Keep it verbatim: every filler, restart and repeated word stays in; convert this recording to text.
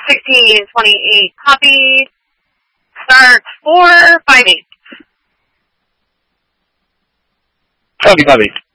sixteen twenty-eight, copy. Start four five eight. Copy, copy.